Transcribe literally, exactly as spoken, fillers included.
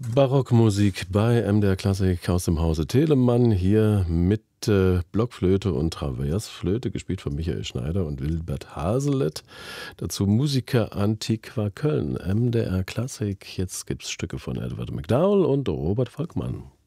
Barockmusik bei M D R Klassik aus dem Hause Telemann, hier mit äh, Blockflöte und Traversflöte, gespielt von Michael Schneider und Wilbert Haselet. Dazu Musica Antiqua Köln, M D R Klassik. Jetzt gibt's Stücke von Edward McDowell und Robert Volkmann.